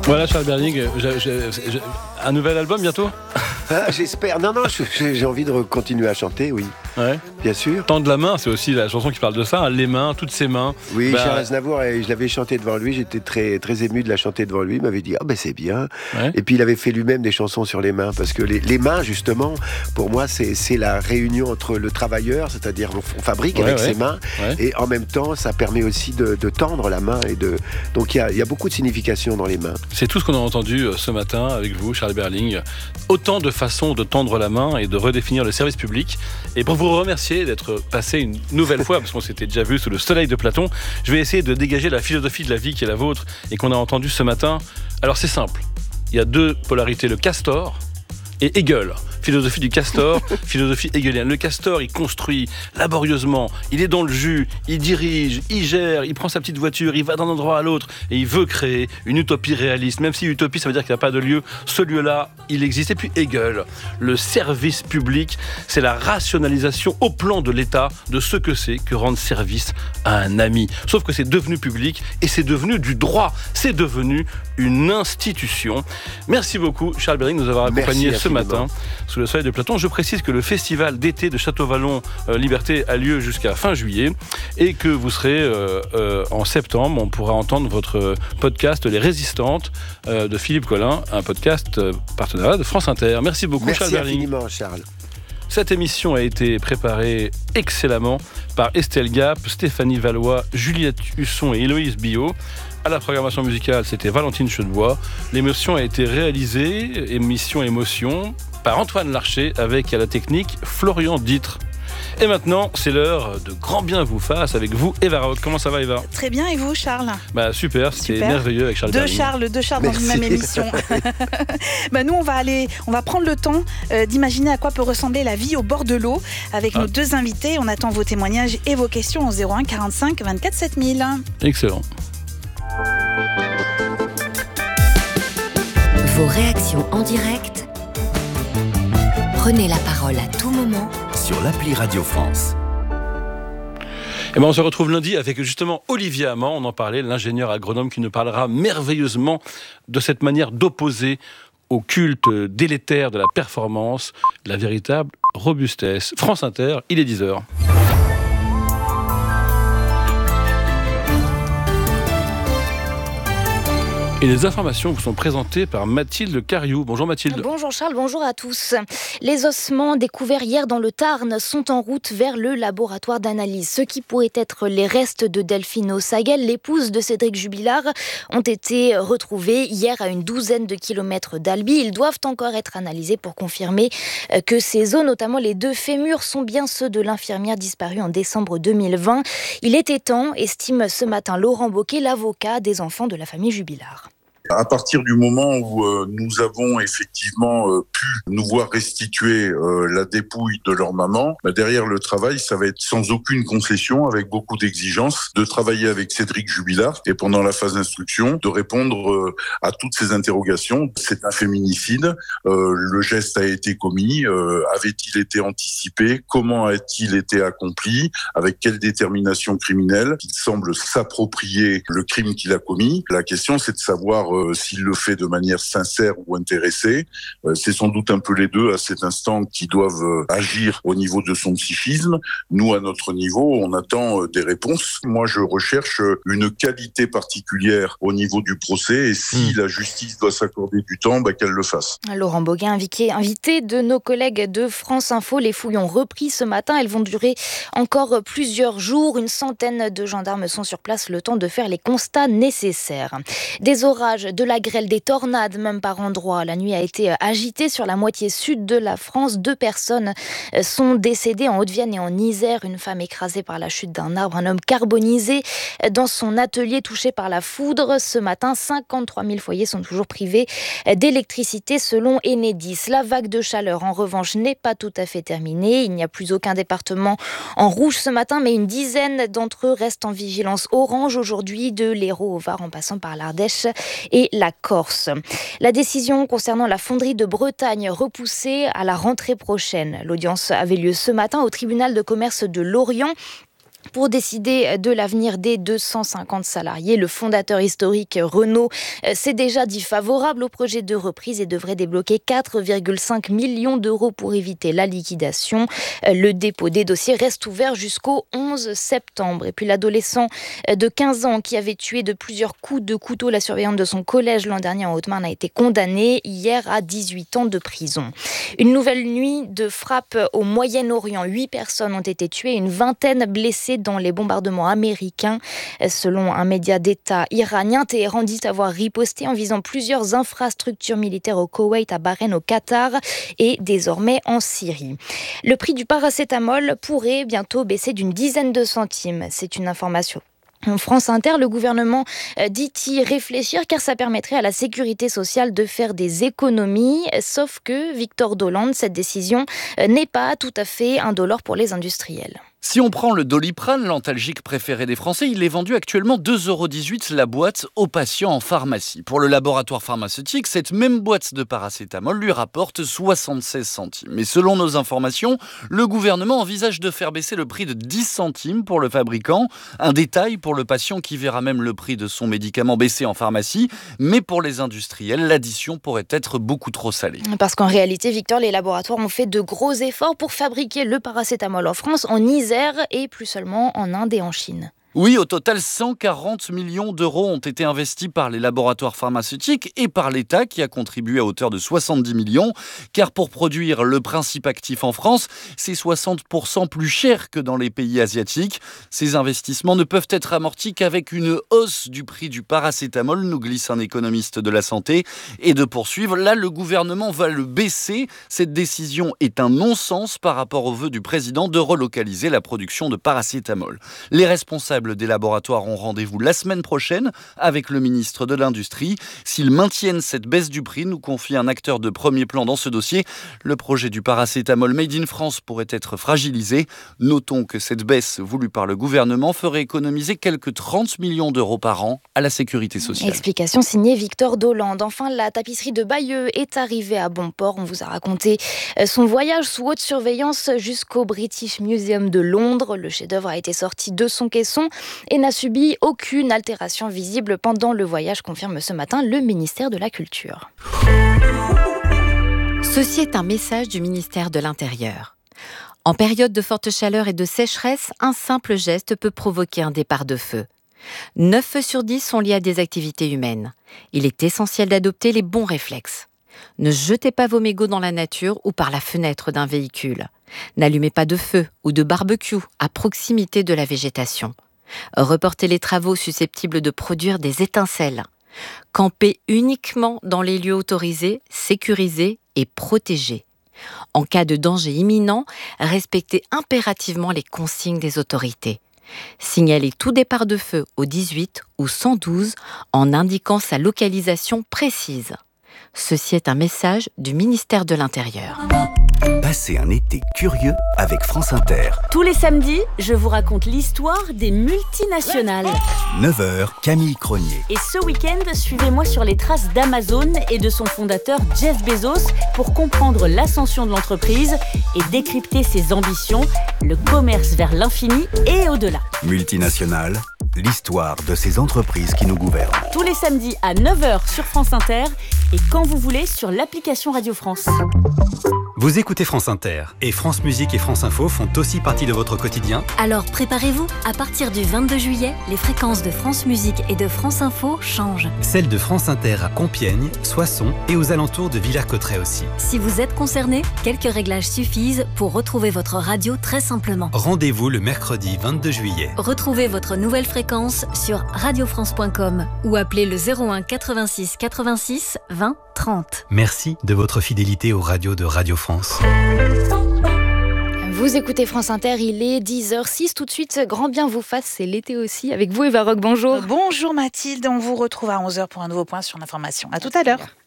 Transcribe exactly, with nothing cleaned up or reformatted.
Voilà, Charles Berling, j'ai, j'ai, j'ai, un nouvel album bientôt ? Ah, j'espère. Non, non, j'ai, j'ai envie de continuer à chanter, oui. Ouais. Bien sûr. Tendre la main, c'est aussi la chanson qui parle de ça, hein, les mains, toutes ses mains. Oui, bah... Charles Aznavour, je l'avais chanté devant lui, j'étais très, très ému de la chanter devant lui, il m'avait dit « Ah ben c'est bien ouais. ». Et puis il avait fait lui-même des chansons sur les mains, parce que les, les mains, justement, pour moi, c'est, c'est la réunion entre le travailleur, c'est-à-dire on, on fabrique ouais, avec ouais. ses mains, ouais. et en même temps, ça permet aussi de, de tendre la main. Et de... Donc il y a, y a beaucoup de signification dans les mains. C'est tout ce qu'on a entendu ce matin avec vous, Charles Berling. Autant de façons de tendre la main et de redéfinir le service public. Et pour vous remercier d'être passé une nouvelle fois, parce qu'on s'était déjà vu sous le soleil de Platon, je vais essayer de dégager la philosophie de la vie qui est la vôtre et qu'on a entendue ce matin. Alors c'est simple, il y a deux polarités, le castor et Hegel. Philosophie du castor, philosophie hegelienne. Le castor, il construit laborieusement, il est dans le jus, il dirige, il gère, il prend sa petite voiture, il va d'un endroit à l'autre et il veut créer une utopie réaliste. Même si utopie, ça veut dire qu'il n'y a pas de lieu, ce lieu-là, il existe. Et puis Hegel, le service public, c'est la rationalisation au plan de l'État de ce que c'est que rendre service à un ami. Sauf que c'est devenu public et c'est devenu du droit. C'est devenu une institution. Merci beaucoup, Charles Berling, de nous avoir accompagnés ce matin sous le soleil de Platon. Je précise que le festival d'été de Château-Vallon euh, Liberté a lieu jusqu'à fin juillet et que vous serez euh, euh, en septembre. On pourra entendre votre podcast Les Résistantes euh, de Philippe Collin, un podcast euh, partenariat de France Inter. Merci beaucoup, Merci Charles Berling. Merci infiniment, Charles. Cette émission a été préparée excellemment par Estelle Gap, Stéphanie Valois, Juliette Husson et Héloïse Billot. À la programmation musicale, c'était Valentine Chedebois. L'émission a été réalisée, émission émotion, par Antoine Larcher, avec à la technique Florian Ditre. Et maintenant, c'est l'heure de Grand Bien vous fasse avec vous, Eva Rock. Comment ça va, Eva ? Très bien, et vous, Charles ? Bah super, c'était super. merveilleux avec Charles Deux Berling. Charles, deux Charles Merci. Dans une même émission. bah nous, on va aller, on va prendre le temps euh, d'imaginer à quoi peut ressembler la vie au bord de l'eau avec ah. nos deux invités. On attend vos témoignages et vos questions au zéro un quarante-cinq vingt-quatre sept mille. Excellent. Vos réactions en direct. Prenez la parole à tout moment sur l'appli Radio France. Et ben on se retrouve lundi avec justement Olivier Amand, on en parlait, l'ingénieur agronome qui nous parlera merveilleusement de cette manière d'opposer au culte délétère de la performance la véritable robustesse. France Inter, il est dix heures. Et les informations vous sont présentées par Mathilde Cariou. Bonjour Mathilde. Bonjour Charles, bonjour à tous. Les ossements découverts hier dans le Tarn sont en route vers le laboratoire d'analyse. Ce qui pourrait être les restes de Delphine O'Sagel, l'épouse de Cédric Jubilard, ont été retrouvés hier à une douzaine de kilomètres d'Albi. Ils doivent encore être analysés pour confirmer que ces os, notamment les deux fémurs, sont bien ceux de l'infirmière disparue en décembre deux mille vingt. Il était temps, estime ce matin Laurent Bocquet, l'avocat des enfants de la famille Jubilard. À partir du moment où euh, nous avons effectivement euh, pu nous voir restituer euh, la dépouille de leur maman, bah derrière le travail, ça va être sans aucune concession, avec beaucoup d'exigences, de travailler avec Cédric Jubilard et pendant la phase d'instruction, de répondre euh, à toutes ces interrogations. C'est un féminicide, euh, le geste a été commis, euh, avait-il été anticipé, comment a-t-il été accompli, avec quelle détermination criminelle, il semble s'approprier le crime qu'il a commis. La question, c'est de savoir Euh, s'il le fait de manière sincère ou intéressée. Euh, c'est sans doute un peu les deux à cet instant qui doivent euh, agir au niveau de son psychisme. Nous, à notre niveau, on attend euh, des réponses. Moi, je recherche euh, une qualité particulière au niveau du procès et si mmh. la justice doit s'accorder du temps, bah, qu'elle le fasse. Laurent Bocquet, invité, invité de nos collègues de France Info. Les fouilles ont repris ce matin. Elles vont durer encore plusieurs jours. Une centaine de gendarmes sont sur place, le temps de faire les constats nécessaires. Des orages, de la grêle, des tornades même par endroits. La nuit a été agitée sur la moitié sud de la France. Deux personnes sont décédées en Haute-Vienne et en Isère. Une femme écrasée par la chute d'un arbre, un homme carbonisé dans son atelier touché par la foudre. Ce matin, cinquante-trois mille foyers sont toujours privés d'électricité selon Enedis. La vague de chaleur, en revanche, n'est pas tout à fait terminée. Il n'y a plus aucun département en rouge ce matin, mais une dizaine d'entre eux restent en vigilance orange aujourd'hui, de l'Hérault au Var en passant par l'Ardèche et la Corse. La décision concernant la fonderie de Bretagne repoussée à la rentrée prochaine. L'audience avait lieu ce matin au tribunal de commerce de Lorient. Pour décider de l'avenir des deux cent cinquante salariés, le fondateur historique Renault s'est déjà dit favorable au projet de reprise et devrait débloquer quatre virgule cinq millions d'euros pour éviter la liquidation. Le dépôt des dossiers reste ouvert jusqu'au onze septembre. Et puis l'adolescent de quinze ans qui avait tué de plusieurs coups de couteau la surveillante de son collège l'an dernier en Haute-Marne a été condamné hier à dix-huit ans de prison. Une nouvelle nuit de frappe au Moyen-Orient. Huit personnes ont été tuées, une vingtaine blessées dans les bombardements américains. Selon un média d'État iranien, Téhéran dit avoir riposté en visant plusieurs infrastructures militaires au Koweït, à Bahreïn, au Qatar et désormais en Syrie. Le prix du paracétamol pourrait bientôt baisser d'une dizaine de centimes. C'est une information. En France Inter, le gouvernement dit y réfléchir car ça permettrait à la sécurité sociale de faire des économies. Sauf que, Victor Dolande, cette décision n'est pas tout à fait indolore pour les industriels. Si on prend le Doliprane, l'antalgique préféré des Français, il est vendu actuellement deux euros dix-huit la boîte aux patients en pharmacie. Pour le laboratoire pharmaceutique, cette même boîte de paracétamol lui rapporte soixante-seize centimes. Mais selon nos informations, le gouvernement envisage de faire baisser le prix de dix centimes pour le fabricant. Un détail pour le patient qui verra même le prix de son médicament baisser en pharmacie. Mais pour les industriels, l'addition pourrait être beaucoup trop salée. Parce qu'en réalité, Victor, les laboratoires ont fait de gros efforts pour fabriquer le paracétamol en France, en Isère et plus seulement en Inde et en Chine. Oui, au total, cent quarante millions d'euros ont été investis par les laboratoires pharmaceutiques et par l'État qui a contribué à hauteur de soixante-dix millions. Car pour produire le principe actif en France, c'est soixante pour cent plus cher que dans les pays asiatiques. Ces investissements ne peuvent être amortis qu'avec une hausse du prix du paracétamol, nous glisse un économiste de la santé. Et de poursuivre, là, le gouvernement va le baisser. Cette décision est un non-sens par rapport au vœu du président de relocaliser la production de paracétamol. Les responsables des laboratoires ont rendez-vous la semaine prochaine avec le ministre de l'Industrie. S'ils maintiennent cette baisse du prix, nous confie un acteur de premier plan dans ce dossier, le projet du paracétamol Made in France pourrait être fragilisé. Notons que cette baisse voulue par le gouvernement ferait économiser quelques trente millions d'euros par an à la sécurité sociale. Explication signée Victor Dolande. Enfin, la tapisserie de Bayeux est arrivée à bon port. On vous a raconté son voyage sous haute surveillance jusqu'au British Museum de Londres. Le chef-d'œuvre a été sorti de son caisson et n'a subi aucune altération visible pendant le voyage, confirme ce matin le ministère de la Culture. Ceci est un message du ministère de l'Intérieur. En période de forte chaleur et de sécheresse, un simple geste peut provoquer un départ de feu. neuf feux sur dix sont liés à des activités humaines. Il est essentiel d'adopter les bons réflexes. Ne jetez pas vos mégots dans la nature ou par la fenêtre d'un véhicule. N'allumez pas de feu ou de barbecue à proximité de la végétation. Reportez les travaux susceptibles de produire des étincelles. Campez uniquement dans les lieux autorisés, sécurisés et protégés. En cas de danger imminent, respectez impérativement les consignes des autorités. Signalez tout départ de feu au dix-huit ou cent douze en indiquant sa localisation précise. Ceci est un message du ministère de l'Intérieur. Passez un été curieux avec France Inter. Tous les samedis, je vous raconte l'histoire des multinationales. neuf heures, Camille Cronier. Et ce week-end, suivez-moi sur les traces d'Amazon et de son fondateur Jeff Bezos pour comprendre l'ascension de l'entreprise et décrypter ses ambitions, le commerce vers l'infini et au-delà. Multinationales, l'histoire de ces entreprises qui nous gouvernent. Tous les samedis à neuf heures sur France Inter et quand vous voulez sur l'application Radio France. Vous écoutez France Inter et France Musique et France Info font aussi partie de votre quotidien. Alors préparez-vous, à partir du vingt-deux juillet, les fréquences de France Musique et de France Info changent. Celles de France Inter à Compiègne, Soissons et aux alentours de Villers-Cotterêts aussi. Si vous êtes concerné, quelques réglages suffisent pour retrouver votre radio très simplement. Rendez-vous le mercredi vingt-deux juillet. Retrouvez votre nouvelle fréquence sur radio france point com ou appelez le zéro un quatre-vingt-six quatre-vingt-six vingt trente. Merci de votre fidélité aux radios de Radio France. Vous écoutez France Inter, il est dix heures six. Tout de suite, grand bien vous fasse, c'est l'été aussi. Avec vous, Eva Rock, bonjour. Bonjour Mathilde, on vous retrouve à onze heures pour un nouveau point sur l'information. À tout à l'heure.